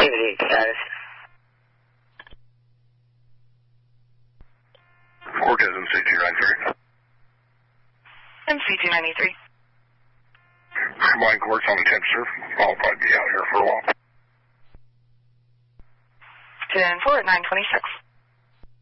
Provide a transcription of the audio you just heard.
activity status. Cortez MC293. MC293. Combined courts on the temperature. I'll probably be out here for a while. 10-4 at 926.